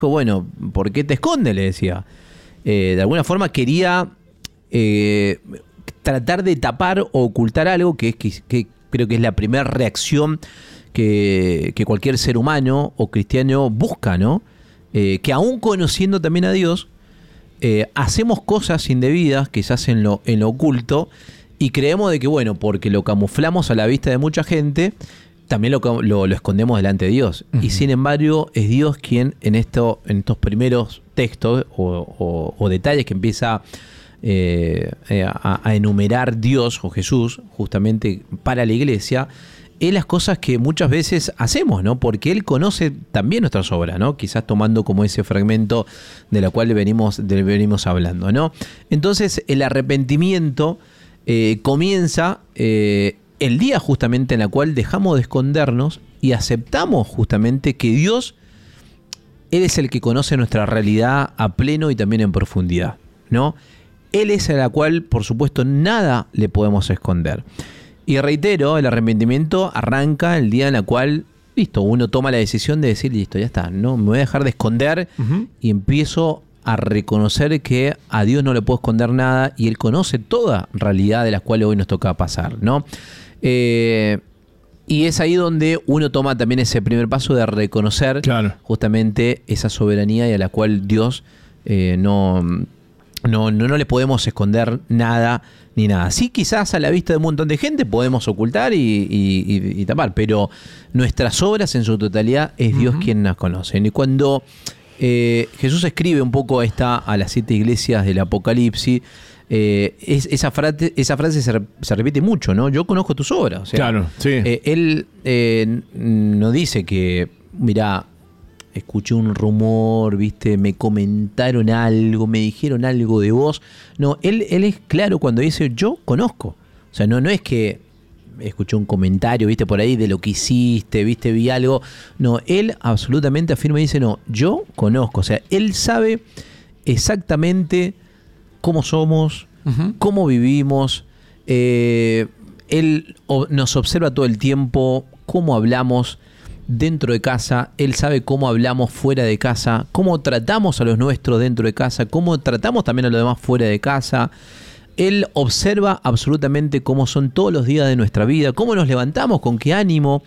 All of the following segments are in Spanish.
bueno, ¿por qué te escondes?, le decía. De alguna forma quería tratar de tapar o ocultar algo que creo que es la primera reacción que cualquier ser humano o cristiano busca, ¿no? Que aún conociendo también a Dios, hacemos cosas indebidas, quizás en lo oculto, y creemos de que, bueno, porque lo camuflamos a la vista de mucha gente, también lo escondemos delante de Dios. Uh-huh. Y sin embargo, es Dios quien en estos primeros textos o detalles que empieza a enumerar Dios o Jesús justamente para la iglesia, es las cosas que muchas veces hacemos, ¿no? Porque Él conoce también nuestras obras, ¿no? Quizás tomando como ese fragmento de la cual venimos hablando, ¿no? Entonces, el arrepentimiento comienza el día justamente en el cual dejamos de escondernos y aceptamos justamente que Dios, Él es el que conoce nuestra realidad a pleno y también en profundidad, ¿no? Él es a la cual, por supuesto, nada le podemos esconder. Y reitero, el arrepentimiento arranca el día en el cual, listo, uno toma la decisión de decir, listo, ya está, no me voy a dejar de esconder, uh-huh, y empiezo a reconocer que a Dios no le puedo esconder nada y Él conoce toda realidad de las cuales hoy nos toca pasar, ¿no? Y es ahí donde uno toma también ese primer paso de reconocer, claro, justamente esa soberanía y a la cual Dios no le podemos esconder nada ni nada. Sí, quizás a la vista de un montón de gente podemos ocultar y tapar, pero nuestras obras en su totalidad es Dios, uh-huh, quien las conoce. Y cuando Jesús escribe un poco a las 7 iglesias del Apocalipsis, esa frase se repite mucho, ¿no? Yo conozco tus obras. O sea, claro, sí. Él no dice que, mirá, escuché un rumor, ¿viste? Me comentaron algo, me dijeron algo de vos. No, él es claro cuando dice, yo conozco. O sea, no es que escuché un comentario, ¿viste? Por ahí de lo que hiciste, ¿viste? Vi algo. No, él absolutamente afirma y dice, no, yo conozco. O sea, él sabe exactamente cómo somos, uh-huh, cómo vivimos. Él nos observa todo el tiempo, cómo hablamos dentro de casa. Él sabe cómo hablamos fuera de casa, cómo tratamos a los nuestros dentro de casa, cómo tratamos también a los demás fuera de casa. Él observa absolutamente cómo son todos los días de nuestra vida, cómo nos levantamos, con qué ánimo.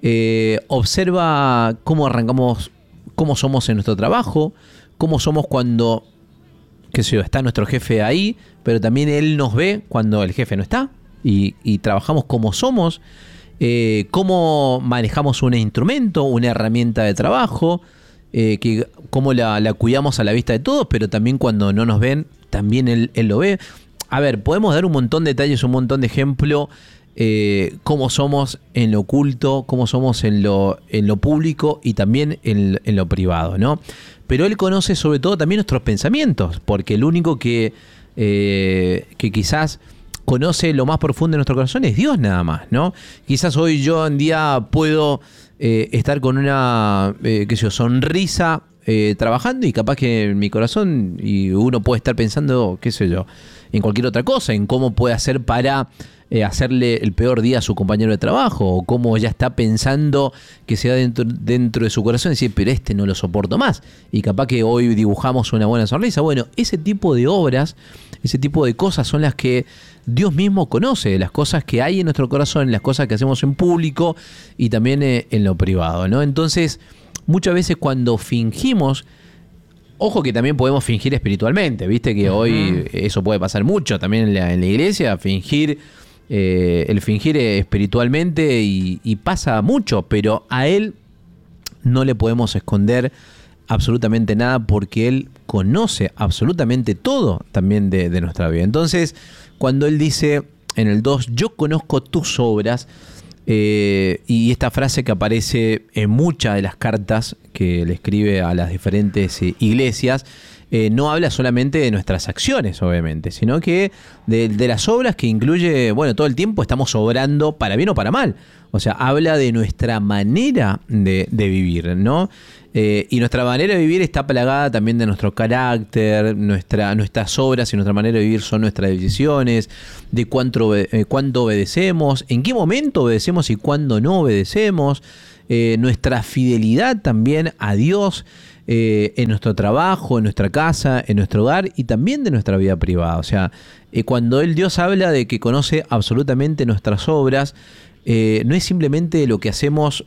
Observa cómo arrancamos, cómo somos en nuestro trabajo, cómo somos cuando, qué sé yo, está nuestro jefe ahí, pero también Él nos ve cuando el jefe no está y trabajamos como somos. Cómo manejamos un instrumento, una herramienta de trabajo, cómo la cuidamos a la vista de todos, pero también cuando no nos ven, también él lo ve. A ver, podemos dar un montón de detalles, un montón de ejemplos, cómo somos en lo oculto, cómo somos en lo público y también en lo privado, ¿no? Pero Él conoce sobre todo también nuestros pensamientos, porque el único que quizás conoce lo más profundo de nuestro corazón es Dios nada más, ¿no? Quizás hoy yo en día puedo estar con una sonrisa trabajando y capaz que en mi corazón y uno puede estar pensando, qué sé yo, en cualquier otra cosa, en cómo puede hacer para hacerle el peor día a su compañero de trabajo, o cómo ya está pensando que sea dentro de su corazón y decir, pero no lo soporto más, y capaz que hoy dibujamos una buena sonrisa. Bueno, ese tipo de obras, ese tipo de cosas son las que Dios mismo conoce, las cosas que hay en nuestro corazón, las cosas que hacemos en público y también en lo privado, ¿no? Entonces, muchas veces cuando fingimos, ojo que también podemos fingir espiritualmente, viste que hoy eso puede pasar mucho también en la iglesia, el fingir espiritualmente y pasa mucho, pero a Él no le podemos esconder absolutamente nada porque Él conoce absolutamente todo también de nuestra vida. Entonces, cuando Él dice en el 2, yo conozco tus obras, y esta frase que aparece en muchas de las cartas que le escribe a las diferentes iglesias, no habla solamente de nuestras acciones, obviamente, sino que de las obras que incluye, bueno, todo el tiempo estamos obrando para bien o para mal. O sea, habla de nuestra manera de vivir, ¿no? Y nuestra manera de vivir está plagada también de nuestro carácter, nuestras obras y nuestra manera de vivir son nuestras decisiones, de cuánto obedecemos, en qué momento obedecemos y cuándo no obedecemos, nuestra fidelidad también a Dios. en nuestro trabajo, en nuestra casa, en nuestro hogar y también de nuestra vida privada. O sea, cuando Dios habla de que conoce absolutamente nuestras obras, no es simplemente lo que hacemos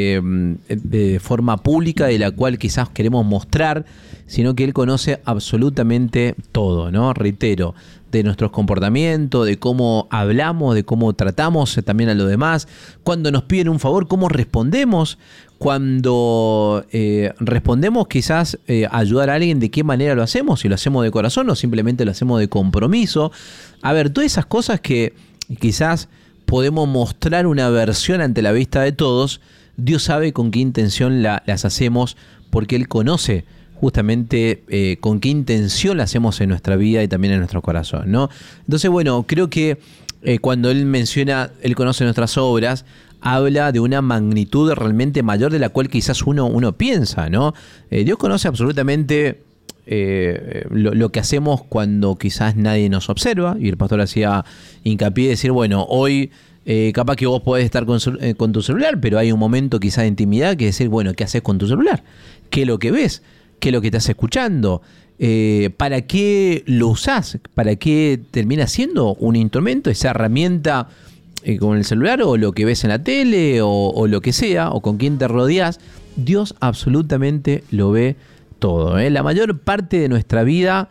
de forma pública, de la cual quizás queremos mostrar, sino que Él conoce absolutamente todo, ¿no? Reitero, de nuestros comportamientos, de cómo hablamos, de cómo tratamos también a los demás, cuando nos piden un favor, cómo respondemos, cuando respondemos quizás ayudar a alguien, de qué manera lo hacemos, si lo hacemos de corazón o simplemente lo hacemos de compromiso. A ver, todas esas cosas que quizás podemos mostrar una versión ante la vista de todos, Dios sabe con qué intención las hacemos, porque Él conoce justamente con qué intención la hacemos en nuestra vida y también en nuestro corazón, ¿no? Entonces, bueno, creo que cuando Él menciona, Él conoce nuestras obras, habla de una magnitud realmente mayor de la cual quizás uno piensa, ¿no? Dios conoce absolutamente lo que hacemos cuando quizás nadie nos observa, y el pastor hacía hincapié de decir, bueno, hoy capaz que vos podés estar con tu celular, pero hay un momento quizás de intimidad que decir, bueno, ¿qué haces con tu celular? ¿Qué es lo que ves? ¿Qué es lo que estás escuchando? ¿Para qué lo usás? ¿Para qué termina siendo un instrumento, esa herramienta con el celular o lo que ves en la tele o lo que sea, o con quién te rodeas? Dios absolutamente lo ve todo. La mayor parte de nuestra vida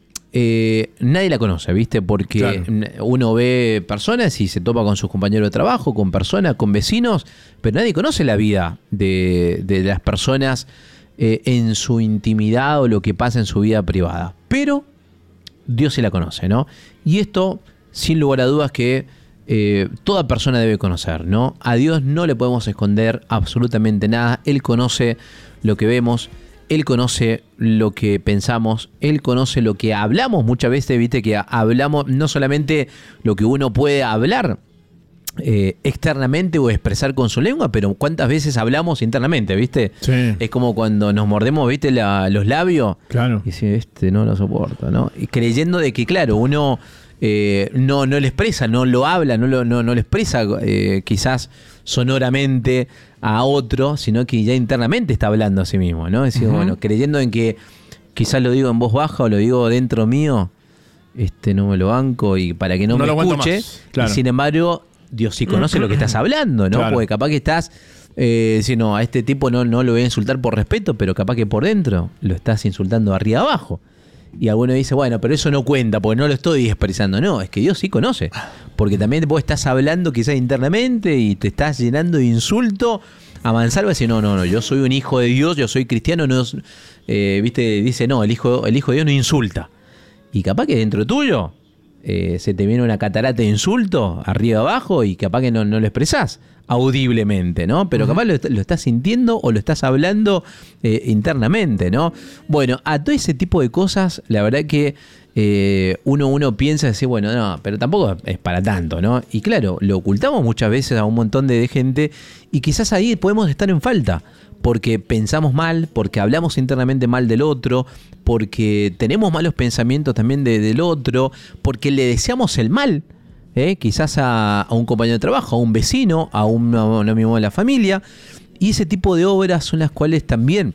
nadie la conoce, ¿viste? Porque claro, uno ve personas y se topa con sus compañeros de trabajo, con personas, con vecinos, pero nadie conoce la vida de las personas en su intimidad o lo que pasa en su vida privada. Pero Dios sí la conoce, ¿no? Y esto, sin lugar a dudas, que toda persona debe conocer, ¿no? A Dios no le podemos esconder absolutamente nada. Él conoce lo que vemos, Él conoce lo que pensamos, Él conoce lo que hablamos. Muchas veces, viste, que hablamos no solamente lo que uno puede hablar externamente o expresar con su lengua, pero cuántas veces hablamos internamente, ¿viste? Sí. Es como cuando nos mordemos, ¿viste? Los labios. Claro. Y si no lo soporto, ¿no? Y creyendo de que, claro, uno no lo expresa, no lo habla, no lo expresa quizás sonoramente a otro, sino que ya internamente está hablando a sí mismo, ¿no? Es decir, bueno, creyendo en que quizás lo digo en voz baja o lo digo dentro mío, no me lo banco y para que no me escuche. Claro. Y sin embargo, Dios sí conoce lo que estás hablando, ¿no? Claro. Porque capaz que estás diciendo, a este tipo no lo voy a insultar por respeto, pero capaz que por dentro lo estás insultando arriba abajo. Y alguno dice, bueno, pero eso no cuenta, porque no lo estoy expresando. No, es que Dios sí conoce. Porque también vos estás hablando quizás internamente y te estás llenando de insulto a mansalva. Dice, no, yo soy un hijo de Dios, yo soy cristiano. No, ¿viste? Dice, no, el hijo de Dios no insulta. Y capaz que dentro tuyo se te viene una catarata de insulto arriba abajo y capaz que no lo expresás audiblemente, ¿no? Pero capaz lo estás sintiendo o lo estás hablando internamente, ¿no? Bueno, a todo ese tipo de cosas, la verdad que uno piensa decir, bueno, no, pero tampoco es para tanto, ¿no? Y claro, lo ocultamos muchas veces a un montón de gente y quizás ahí podemos estar en falta, porque pensamos mal, porque hablamos internamente mal del otro, porque tenemos malos pensamientos también del otro, porque le deseamos el mal, quizás a un compañero de trabajo, a un vecino, a uno mismo de la familia. Y ese tipo de obras son las cuales también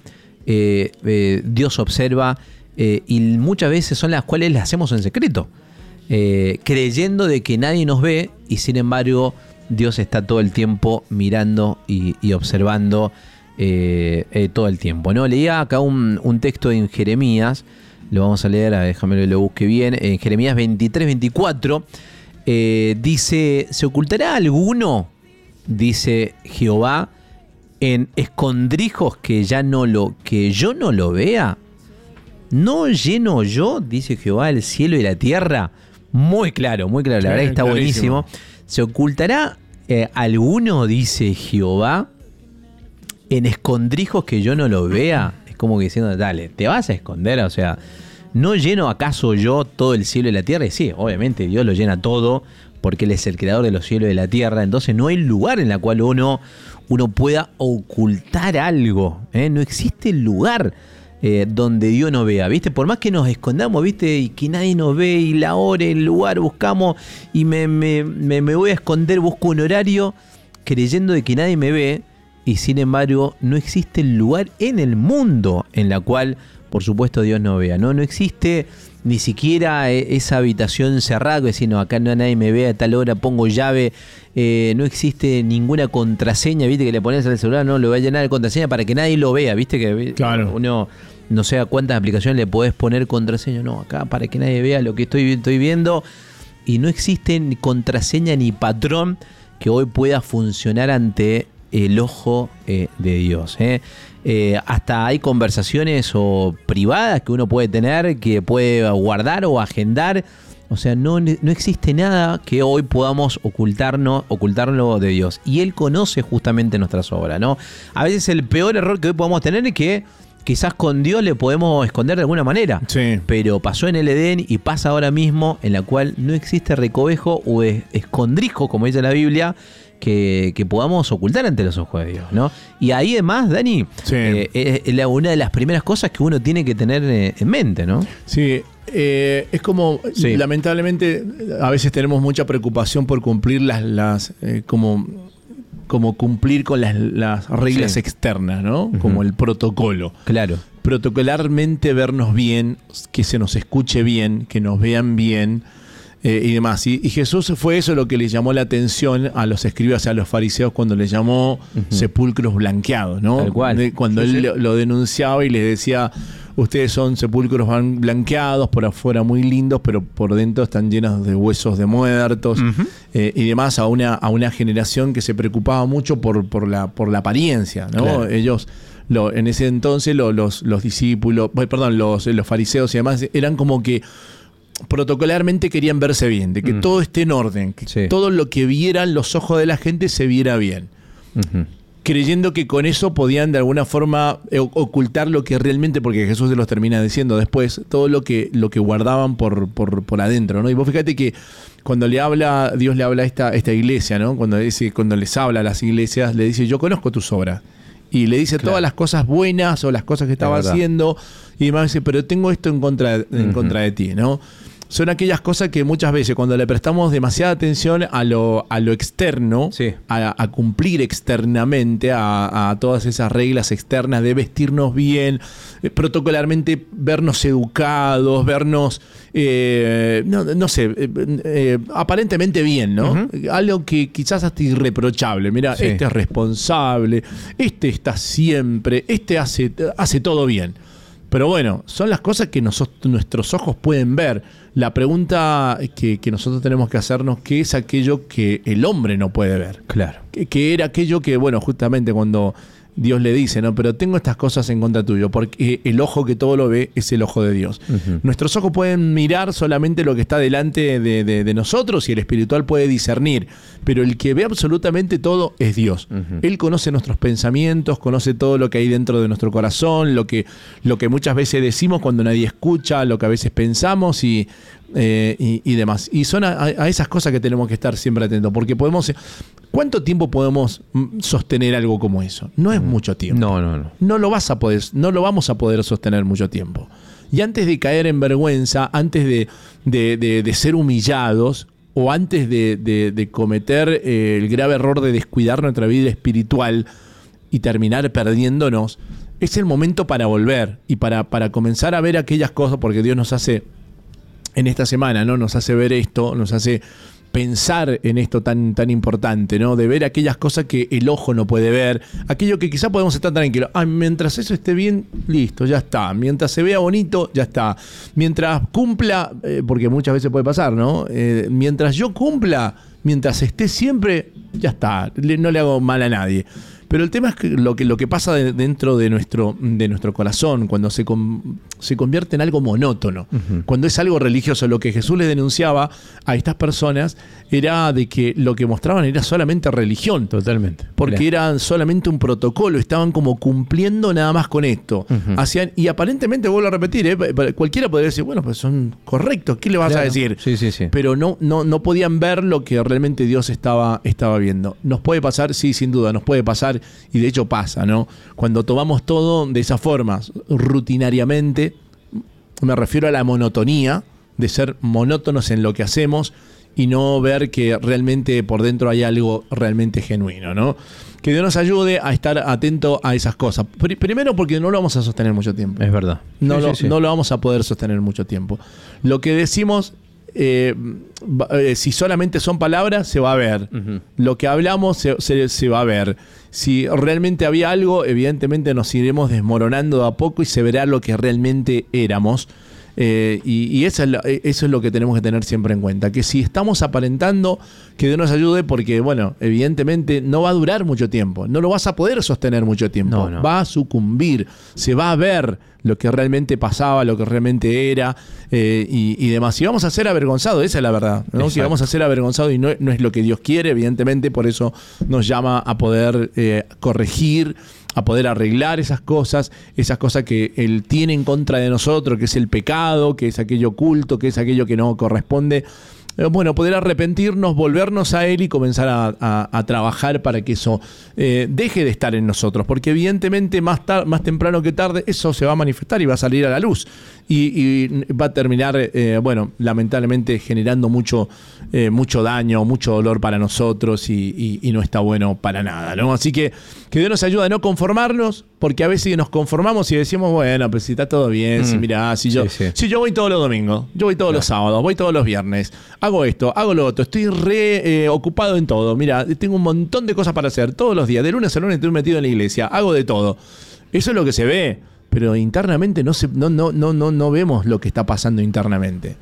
Dios observa y muchas veces son las cuales las hacemos en secreto, creyendo de que nadie nos ve y sin embargo Dios está todo el tiempo mirando y observando todo el tiempo, ¿no? Leía acá un texto en Jeremías, lo vamos a leer, déjame que lo busque bien, en Jeremías 23-24, dice, ¿se ocultará alguno, dice Jehová, en escondrijos que yo no lo vea? ¿No lleno yo, dice Jehová, el cielo y la tierra? Muy claro, la verdad que está buenísimo. ¿Se ocultará alguno, dice Jehová, en escondrijos que yo no lo vea? Es como que diciendo, dale, ¿te vas a esconder? O sea, ¿no lleno acaso yo todo el cielo y la tierra? Y sí, obviamente Dios lo llena todo, porque Él es el creador de los cielos y de la tierra. Entonces no hay lugar en el cual uno pueda ocultar algo, No existe lugar donde Dios no vea, ¿viste? Por más que nos escondamos, ¿viste? Y que nadie nos ve, y la hora, el lugar, buscamos, y me voy a esconder, busco un horario, creyendo de que nadie me ve, y sin embargo no existe lugar en el mundo en la cual, por supuesto, Dios no vea, ¿no? No existe ni siquiera esa habitación cerrada, que decir, no, acá no nadie me vea, a tal hora pongo llave, no existe ninguna contraseña, viste, que le pones al celular, no, lo voy a llenar de contraseña para que nadie lo vea, viste, que claro. Uno no sé a cuántas aplicaciones le podés poner contraseña, no, acá para que nadie vea lo que estoy viendo, y no existe ni contraseña ni patrón que hoy pueda funcionar ante el ojo de Dios. Hasta hay conversaciones o privadas que uno puede tener, que puede guardar o agendar. O sea, no existe nada que hoy podamos ocultarlo de Dios. Y Él conoce justamente nuestras obras, ¿no? A veces el peor error que hoy podemos tener es que quizás con Dios le podemos esconder de alguna manera. Sí. Pero pasó en el Edén y pasa ahora mismo, en la cual no existe recovejo o escondrijo, como dice la Biblia, que podamos ocultar ante los ojos de Dios, ¿no? Y ahí además, Dani, sí. Es una de las primeras cosas que uno tiene que tener en mente, ¿no? Sí, es como, sí. Lamentablemente, a veces tenemos mucha preocupación por cumplir como cumplir con las reglas sí. externas, ¿no? Uh-huh. Como el protocolo. Claro. Protocolarmente vernos bien, que se nos escuche bien, que nos vean bien, y demás. Y Jesús fue eso lo que le llamó la atención a los escribas y a los fariseos cuando les llamó sepulcros blanqueados, ¿no? Tal cual. Cuando sí, él sí. lo denunciaba y les decía, ustedes son sepulcros blanqueados, por afuera muy lindos, pero por dentro están llenos de huesos de muertos, y demás, a una generación que se preocupaba mucho por la apariencia, ¿no? Claro. Ellos... en ese entonces los discípulos, los fariseos y demás, eran como que protocolarmente querían verse bien, de que todo esté en orden, que sí. todo lo que vieran los ojos de la gente se viera bien. Creyendo que con eso podían de alguna forma ocultar lo que realmente, porque Jesús se los termina diciendo después, todo lo que guardaban por adentro, ¿no? Y vos fíjate que cuando Dios le habla a esta iglesia, ¿no? Cuando les habla a las iglesias, le dice, yo conozco tus obras. Y le dice todas las cosas buenas o las cosas que estaba haciendo, y demás dice, pero tengo esto en contra de ti, ¿no? Son aquellas cosas que muchas veces cuando le prestamos demasiada atención a lo externo, sí. a cumplir externamente, a todas esas reglas externas de vestirnos bien, protocolarmente vernos educados, vernos, aparentemente bien, ¿no? Algo que quizás hasta irreprochable. Mira, sí. Este es responsable, este está siempre, este hace todo bien. Pero bueno, son las cosas que nuestros ojos pueden ver. La pregunta que nosotros tenemos que hacernos, ¿qué es aquello que el hombre no puede ver? Claro. Que era aquello que, bueno, justamente cuando Dios le dice, ¿no? Pero tengo estas cosas en contra tuyo, porque el ojo que todo lo ve es el ojo de Dios. Nuestros ojos pueden mirar solamente lo que está delante de nosotros y el espiritual puede discernir, pero el que ve absolutamente todo es Dios. Él conoce nuestros pensamientos, conoce todo lo que hay dentro de nuestro corazón, lo que muchas veces decimos cuando nadie escucha, lo que a veces pensamos y demás. Y son a esas cosas que tenemos que estar siempre atentos, porque ¿cuánto tiempo podemos sostener algo como eso? No es mucho tiempo. No. No lo vamos a poder sostener mucho tiempo. Y antes de caer en vergüenza, antes de ser humillados, o antes de cometer el grave error de descuidar nuestra vida espiritual y terminar perdiéndonos, es el momento para volver y para comenzar a ver aquellas cosas, porque Dios nos hace en esta semana, ¿no? Nos hace ver esto, nos hace pensar en esto tan importante, ¿no? De ver aquellas cosas que el ojo no puede ver, aquello que quizá podemos estar tranquilos. Mientras eso esté bien, listo, ya está. Mientras se vea bonito, ya está. Mientras cumpla, porque muchas veces puede pasar, ¿no? Mientras yo cumpla, mientras esté siempre, ya está. No le hago mal a nadie. Pero el tema es que lo que pasa dentro de nuestro corazón, cuando se convierte en algo monótono, cuando es algo religioso. Lo que Jesús le denunciaba a estas personas era de que lo que mostraban era solamente religión. Totalmente. Porque era solamente un protocolo, estaban como cumpliendo nada más con esto. Y aparentemente, vuelvo a repetir, cualquiera podría decir, bueno, pues son correctos, ¿qué le vas a decir? Sí. Pero no podían ver lo que realmente Dios estaba viendo. Nos puede pasar, sí, sin duda, nos puede pasar. Y de hecho pasa, ¿no? Cuando tomamos todo de esa forma, rutinariamente, me refiero a la monotonía, de ser monótonos en lo que hacemos y no ver que realmente por dentro hay algo realmente genuino, ¿no? Que Dios nos ayude a estar atento a esas cosas. Primero porque no lo vamos a sostener mucho tiempo. Es verdad. No lo vamos a poder sostener mucho tiempo. Lo que decimos, si solamente son palabras, se va a ver. Uh-huh. Lo que hablamos se va a ver. Si realmente había algo, evidentemente nos iremos desmoronando de a poco y se verá lo que realmente éramos. Y eso es lo que tenemos que tener siempre en cuenta, que si estamos aparentando, que Dios nos ayude, porque bueno, evidentemente no va a durar mucho tiempo, no lo vas a poder sostener mucho tiempo, no. Va a sucumbir, se va a ver lo que realmente pasaba, lo que realmente era, y demás. Y vamos a ser avergonzados, esa es la verdad, ¿no? Que vamos a ser avergonzados y no es lo que Dios quiere, evidentemente, por eso nos llama a poder corregir, a poder arreglar esas cosas que Él tiene en contra de nosotros, que es el pecado, que es aquello oculto, que es aquello que no corresponde. Bueno, poder arrepentirnos, volvernos a Él y comenzar a trabajar para que eso deje de estar en nosotros, porque evidentemente más temprano que tarde eso se va a manifestar y va a salir a la luz y va a terminar, lamentablemente generando mucho daño, mucho dolor para nosotros y no está bueno para nada, ¿no? Así que Dios nos ayude a no conformarnos, porque a veces nos conformamos y decimos, bueno, pues si está todo bien, si mirá, si yo voy todos los domingos, yo voy todos los sábados, voy todos los viernes, hago esto, hago lo otro, estoy ocupado en todo, mira, tengo un montón de cosas para hacer todos los días, de lunes a lunes estoy metido en la iglesia, hago de todo. Eso es lo que se ve, pero internamente no vemos lo que está pasando internamente.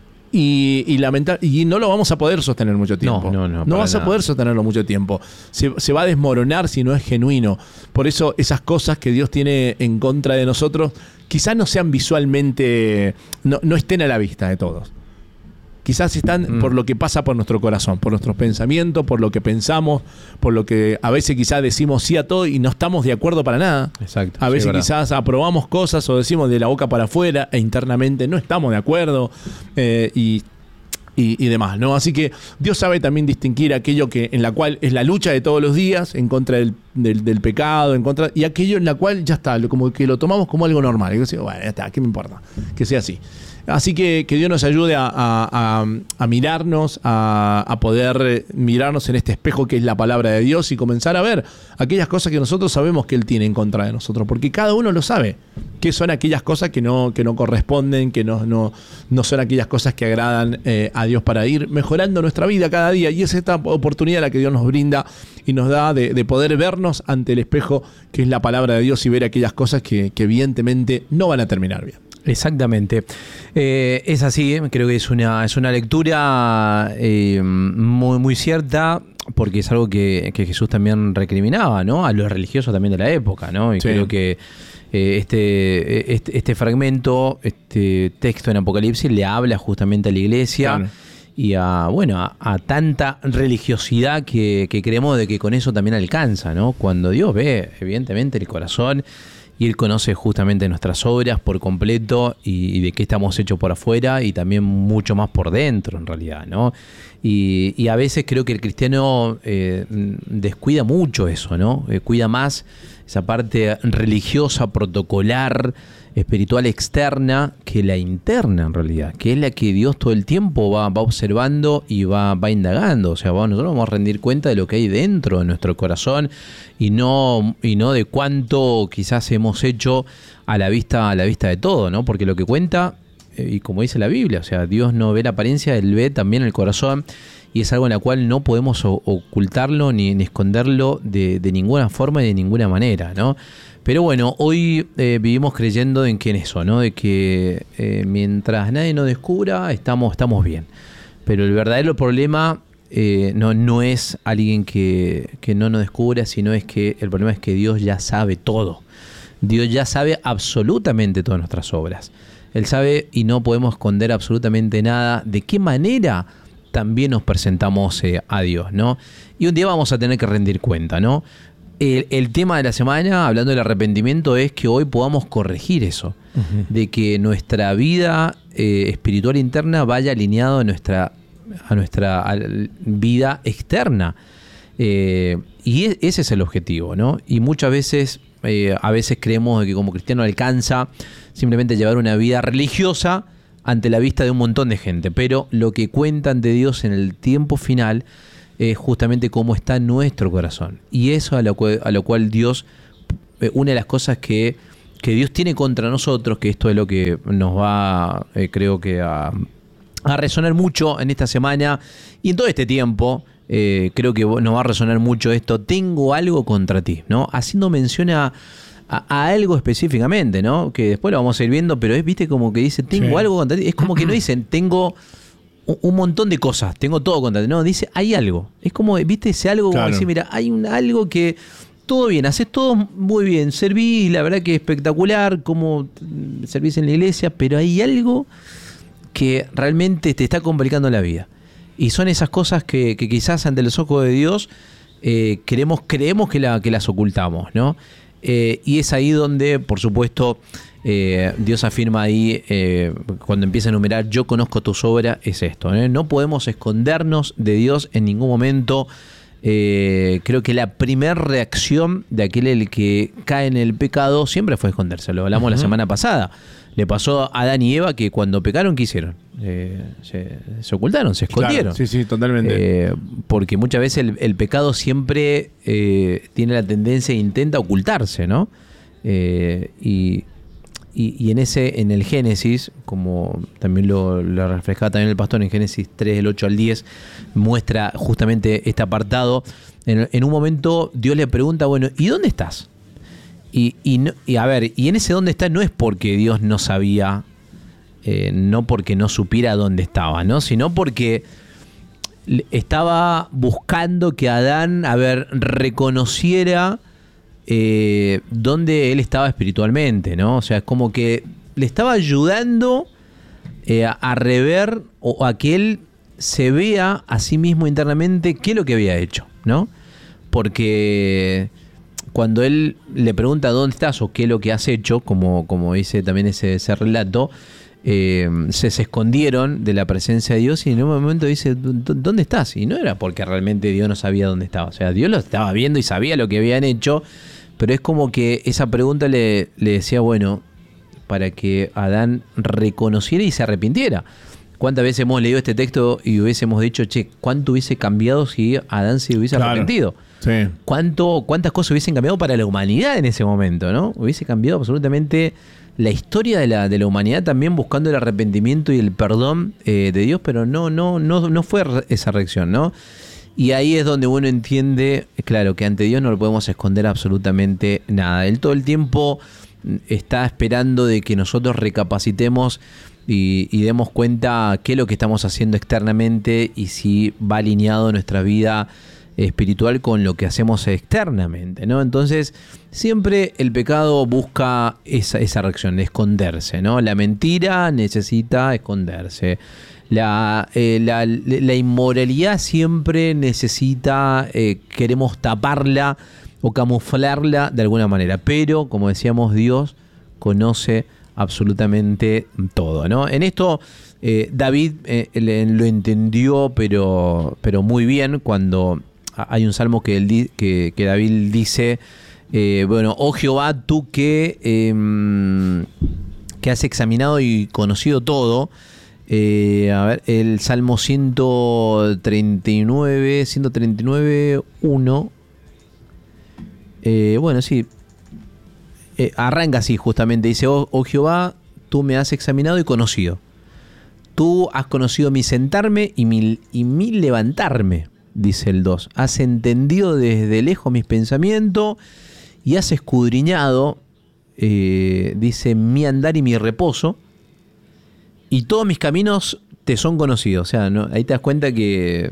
Y no lo vamos a poder sostener mucho tiempo. No vas a poder sostenerlo mucho tiempo. Se va a desmoronar si no es genuino. Por eso esas cosas que Dios tiene en contra de nosotros quizás no sean visualmente, no estén a la vista de todos. Quizás están por lo que pasa por nuestro corazón, por nuestros pensamientos, por lo que pensamos, por lo que a veces quizás decimos sí a todo y no estamos de acuerdo para nada. Exacto. A veces quizás aprobamos cosas o decimos de la boca para afuera e internamente no estamos de acuerdo y demás, ¿no? Así que Dios sabe también distinguir aquello en la cual es la lucha de todos los días en contra del pecado, y aquello en la cual ya está, como que lo tomamos como algo normal. Y decimos, bueno, ya está, ¿qué me importa? Que sea así. Así que Dios nos ayude a mirarnos, a poder mirarnos en este espejo que es la palabra de Dios y comenzar a ver aquellas cosas que nosotros sabemos que Él tiene en contra de nosotros, porque cada uno lo sabe, que son aquellas cosas que no corresponden, que no son aquellas cosas que agradan a Dios, para ir mejorando nuestra vida cada día. Y es esta oportunidad la que Dios nos brinda y nos da de poder vernos ante el espejo que es la palabra de Dios y ver aquellas cosas que evidentemente no van a terminar bien. Exactamente. Es así, creo que es una lectura muy, muy cierta, porque es algo que Jesús también recriminaba, ¿no? A los religiosos también de la época, ¿no? Y creo que este fragmento, este texto en Apocalipsis le habla justamente a la iglesia. Claro. Y a tanta religiosidad que creemos de que con eso también alcanza, ¿no? Cuando Dios ve, evidentemente, el corazón, y Él conoce justamente nuestras obras por completo y de qué estamos hechos por afuera y también mucho más por dentro, en realidad, ¿no? Y a veces creo que el cristiano descuida mucho eso, ¿no? Cuida más esa parte religiosa, protocolar, espiritual externa que la interna, en realidad, que es la que Dios todo el tiempo va observando y va indagando. O sea, nosotros vamos a rendir cuenta de lo que hay dentro de nuestro corazón y no de cuánto quizás hemos hecho a la vista de todo, ¿no? Porque lo que cuenta, y como dice la Biblia, o sea, Dios no ve la apariencia, Él ve también el corazón, y es algo en la cual no podemos ocultarlo ni esconderlo de ninguna forma y de ninguna manera, ¿no? Pero bueno, hoy vivimos creyendo en eso, ¿no? De que mientras nadie nos descubra, estamos bien. Pero el verdadero problema no es alguien que no nos descubra, sino el problema es que Dios ya sabe todo. Dios ya sabe absolutamente todas nuestras obras. Él sabe y no podemos esconder absolutamente nada. ¿De qué manera también nos presentamos a Dios, ¿no? Y un día vamos a tener que rendir cuenta, ¿no? El tema de la semana, hablando del arrepentimiento, es que hoy podamos corregir eso, de que nuestra vida espiritual interna vaya alineado a nuestra vida externa. Y ese es el objetivo, ¿no? Y muchas veces, a veces creemos que como cristiano alcanza simplemente llevar una vida religiosa ante la vista de un montón de gente, pero lo que cuenta ante Dios en el tiempo final es justamente cómo está nuestro corazón. Y eso a lo cual Dios, una de las cosas que Dios tiene contra nosotros, que esto es lo que nos va, creo que a resonar mucho en esta semana y en todo este tiempo, creo que nos va a resonar mucho esto: tengo algo contra ti, ¿no? Haciendo mención a algo específicamente, ¿no? Que después lo vamos a ir viendo, pero es, viste, como que dice, tengo algo contra ti. Es como que no dicen, tengo un montón de cosas, tengo todo contra ti. No, dice, hay algo. Es como, viste, ese algo, como decir, mira, hay algo que todo bien, haces todo muy bien, servís, la verdad que espectacular, como servís en la iglesia, pero hay algo que realmente te está complicando la vida. Y son esas cosas que quizás ante los ojos de Dios creemos que las ocultamos, ¿no? Y es ahí donde, por supuesto, Dios afirma ahí, cuando empieza a enumerar, yo conozco tus obras, es esto, ¿eh? No podemos escondernos de Dios en ningún momento. Creo que la primera reacción de aquel el que cae en el pecado siempre fue esconderse. Lo hablamos la semana pasada. Le pasó a Adán y Eva que cuando pecaron, ¿qué hicieron? Se ocultaron, se escondieron. Claro, sí, totalmente. Porque muchas veces el pecado siempre tiene la tendencia e intenta ocultarse, ¿no? Y en el Génesis, como también lo reflejaba también el pastor en Génesis 3, del 8 al 10, muestra justamente este apartado. En un momento Dios le pregunta, bueno, ¿y dónde estás? Y a ver, y en ese dónde está no es porque Dios no sabía, no porque no supiera dónde estaba, ¿no? Sino porque estaba buscando que Adán, reconociera dónde él estaba espiritualmente, ¿no? O sea, es como que le estaba ayudando a rever o a que él se vea a sí mismo internamente qué es lo que había hecho, ¿no? Porque cuando él le pregunta dónde estás o qué es lo que has hecho, como dice también ese relato, se escondieron de la presencia de Dios y en un momento dice, ¿dónde estás? Y no era porque realmente Dios no sabía dónde estaba. O sea, Dios lo estaba viendo y sabía lo que habían hecho, pero es como que esa pregunta le decía, bueno, para que Adán reconociera y se arrepintiera. ¿Cuántas veces hemos leído este texto y hubiésemos dicho, che, cuánto hubiese cambiado si Adán se hubiese arrepentido? Sí. ¿Cuántas cosas hubiesen cambiado para la humanidad en ese momento, ¿no? Hubiese cambiado absolutamente la historia de la humanidad, también buscando el arrepentimiento y el perdón de Dios, pero no fue esa reacción, ¿no? Y ahí es donde uno entiende, claro, que ante Dios no lo podemos esconder absolutamente nada. Él todo el tiempo está esperando de que nosotros recapacitemos y demos cuenta qué es lo que estamos haciendo externamente y si va alineado nuestra vida espiritual con lo que hacemos externamente, ¿no? Entonces, siempre el pecado busca esa reacción de esconderse, ¿no? La mentira necesita esconderse. La inmoralidad siempre necesita, queremos taparla o camuflarla de alguna manera. Pero, como decíamos, Dios conoce absolutamente todo, ¿no? En esto David lo entendió, pero muy bien, cuando hay un salmo que David dice, bueno, oh Jehová, tú que has examinado y conocido todo. El Salmo 139, 1. Bueno, sí. Arranca así justamente, dice, oh Jehová, tú me has examinado y conocido. Tú has conocido mi sentarme y mi levantarme, dice el 2. Has entendido desde lejos mis pensamientos y has escudriñado, dice, mi andar y mi reposo. Y todos mis caminos te son conocidos. O sea, ¿no? Ahí te das cuenta que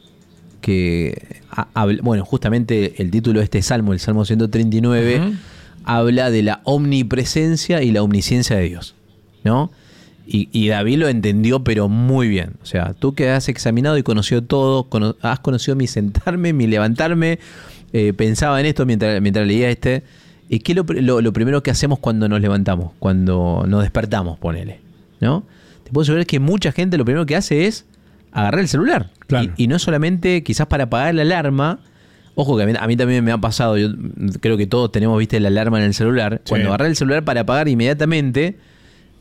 bueno, justamente el título de este salmo, el Salmo 139, habla de la omnipresencia y la omnisciencia de Dios, ¿no? Y David lo entendió, pero muy bien. O sea, tú que has examinado y conocido todo, has conocido mi sentarme, mi levantarme, pensaba en esto mientras leía ¿qué es lo primero que hacemos cuando nos levantamos, cuando nos despertamos, ponele, ¿no? Te puedo asegurar que mucha gente lo primero que hace es agarrar el celular. Claro. Y no solamente quizás para apagar la alarma. Ojo que a mí también me ha pasado, yo creo que todos tenemos, viste, la alarma en el celular. Sí. Cuando agarré el celular para apagar inmediatamente,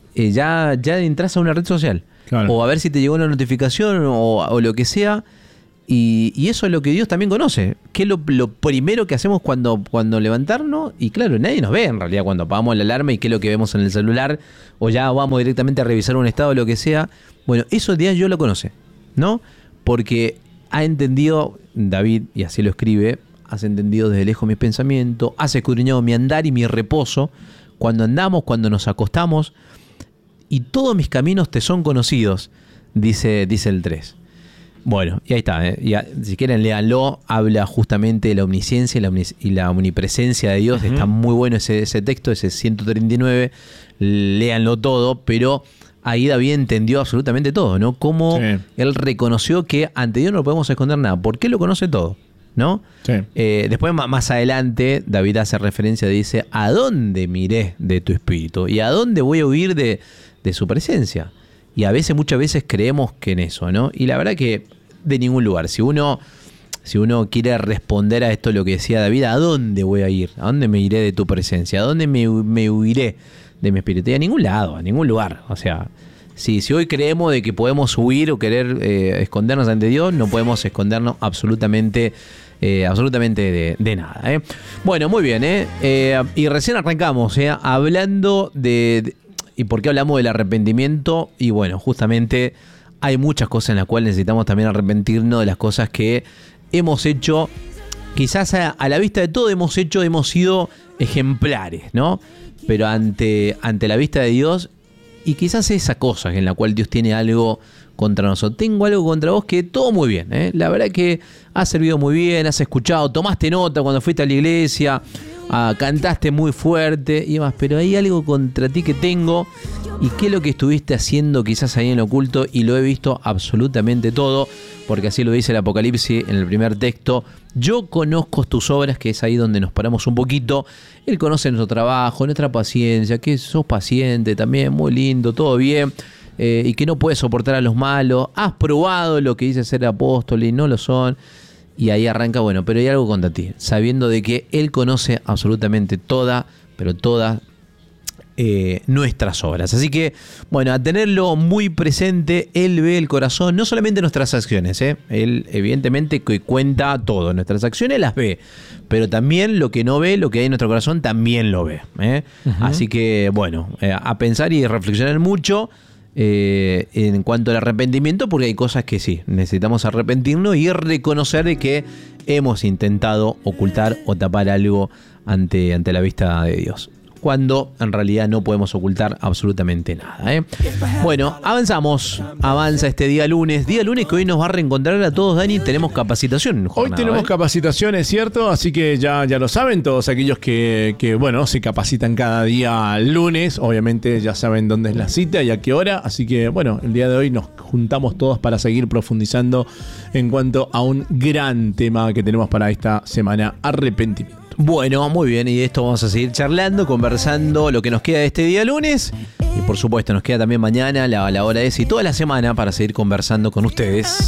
ya entras a una red social. Claro. O a ver si te llegó una notificación o lo que sea. Y eso es lo que Dios también conoce. ¿Qué es lo primero que hacemos cuando levantarnos? Y claro, nadie nos ve en realidad cuando apagamos la alarma y qué es lo que vemos en el celular. O ya vamos directamente a revisar un estado o lo que sea. Bueno, eso Dios lo conoce, ¿no? Porque ha entendido, David, y así lo escribe, has entendido desde lejos mis pensamientos, has escudriñado mi andar y mi reposo, cuando andamos, cuando nos acostamos, y todos mis caminos te son conocidos, dice el 3. Bueno, y ahí está, si quieren léanlo, habla justamente de la omnisciencia y la omnipresencia de Dios. Está muy bueno ese texto, ese 139, léanlo todo, pero ahí David entendió absolutamente todo, ¿no? Cómo él reconoció que ante Dios no podemos esconder nada, porque él lo conoce todo, ¿no? Sí. Después, más adelante, David hace referencia, dice, ¿a dónde miré de tu espíritu? ¿Y a dónde voy a huir de su presencia? Y muchas veces creemos que en eso, ¿no? Y la verdad que de ningún lugar. Si uno quiere responder a esto, lo que decía David, ¿a dónde voy a ir? ¿A dónde me iré de tu presencia? ¿A dónde me huiré de mi espíritu? Y a ningún lado, a ningún lugar. O sea, si hoy creemos de que podemos huir o querer escondernos ante Dios, no podemos escondernos absolutamente de nada. Bueno, muy bien. Y recién arrancamos hablando de... ¿Y por qué hablamos del arrepentimiento? Y bueno, justamente hay muchas cosas en las cuales necesitamos también arrepentirnos de las cosas que hemos hecho. Quizás a la vista de todo hemos sido ejemplares, ¿no? Pero ante la vista de Dios, y quizás esa cosa en la cual Dios tiene algo contra nosotros. Tengo algo contra vos que todo muy bien, ¿eh? La verdad que has servido muy bien, has escuchado, tomaste nota cuando fuiste a la iglesia, cantaste muy fuerte y demás, pero hay algo contra ti que tengo. ¿Y qué es lo que estuviste haciendo quizás ahí en lo oculto? Y lo he visto absolutamente todo, porque así lo dice el Apocalipsis en el primer texto. Yo conozco tus obras, que es ahí donde nos paramos un poquito. Él conoce nuestro trabajo, nuestra paciencia, que sos paciente también, muy lindo, todo bien, y que no puedes soportar a los malos. Has probado lo que dice ser apóstol y no lo son. Y ahí arranca, bueno, pero hay algo contra ti, sabiendo de que Él conoce absolutamente todas nuestras obras. Así que, bueno, a tenerlo muy presente, Él ve el corazón, no solamente nuestras acciones, Él evidentemente que cuenta todo, nuestras acciones las ve, pero también lo que no ve, lo que hay en nuestro corazón, también lo ve. Así que, bueno, a pensar y reflexionar mucho en cuanto al arrepentimiento, porque hay cosas que sí, necesitamos arrepentirnos y reconocer de que hemos intentado ocultar o tapar algo ante la vista de Dios, cuando en realidad no podemos ocultar absolutamente nada. Bueno, avanza este día lunes que hoy nos va a reencontrar a todos, Dani. Tenemos capacitación. Hoy tenemos capacitación, es cierto, así que ya lo saben todos aquellos que bueno, se capacitan cada día lunes. Obviamente ya saben dónde es la cita y a qué hora, así que bueno, el día de hoy nos juntamos todos para seguir profundizando en cuanto a un gran tema que tenemos para esta semana: arrepentimiento. Bueno, muy bien, y de esto vamos a seguir charlando, conversando lo que nos queda de este día lunes. Y por supuesto nos queda también mañana la hora esa y toda la semana para seguir conversando con ustedes.